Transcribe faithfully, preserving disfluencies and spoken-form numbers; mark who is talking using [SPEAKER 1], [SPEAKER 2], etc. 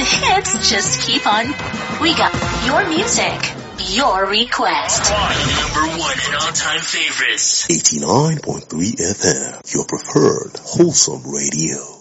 [SPEAKER 1] hits just keep on. We got your music, your request.
[SPEAKER 2] Number one and all-time favorites.
[SPEAKER 3] eighty-nine point three F M, your preferred wholesome radio.